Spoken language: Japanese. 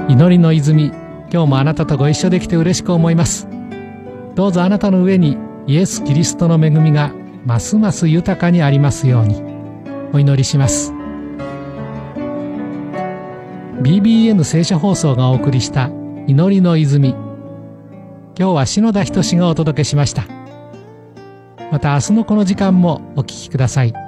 祈りの泉、今日もあなたとご一緒できて嬉しく思います。どうぞあなたの上にイエス・キリストの恵みがますます豊かにありますようにお祈りします。BBN 聖書放送がお送りした祈りの泉。今日は篠田仁がお届けしました。また明日のこの時間もお聞きください。